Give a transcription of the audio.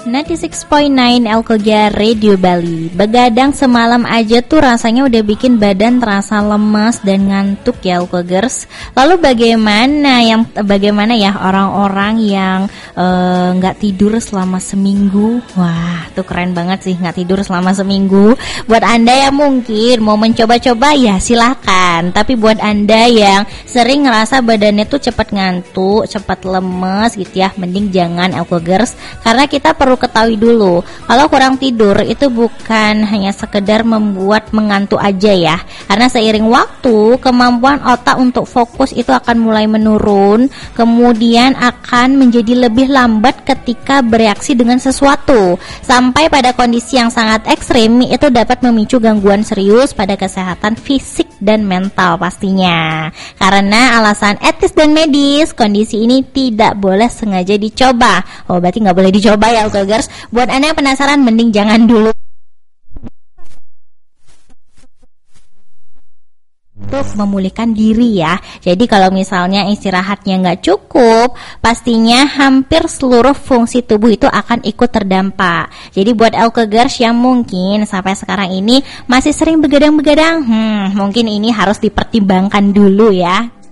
96.9 Elkogia Radio Bali. Begadang semalam aja tuh rasanya udah bikin badan terasa lemas dan ngantuk ya Elkogers. Lalu bagaimana ya orang-orang yang nggak tidur selama seminggu? Wah, tuh keren banget sih nggak tidur selama seminggu. Buat Anda yang mungkin mau mencoba-coba ya silahkan. Tapi buat Anda yang sering ngerasa badannya tuh cepat ngantuk, cepat lemes gitu ya, mending jangan Elkogers. Karena kita perlu ketahui dulu, kalau kurang tidur itu bukan hanya sekedar membuat mengantuk aja ya. Karena seiring waktu, kemampuan otak untuk fokus itu akan mulai menurun, kemudian akan menjadi lebih lambat ketika bereaksi dengan sesuatu. Sampai pada kondisi yang sangat ekstrim, itu dapat memicu gangguan serius pada kesehatan fisik dan mental pastinya. Karena alasan etis dan medis, kondisi ini tidak boleh sengaja dicoba. Oh, berarti nggak boleh dicoba ya Elkogers. Buat Anda yang penasaran, mending jangan dulu. Untuk memulihkan diri ya. Jadi kalau misalnya istirahatnya nggak cukup, pastinya hampir seluruh fungsi tubuh itu akan ikut terdampak. Jadi buat Elkogers yang mungkin sampai sekarang ini masih sering begadang-begadang, mungkin ini harus dipertimbangkan dulu ya.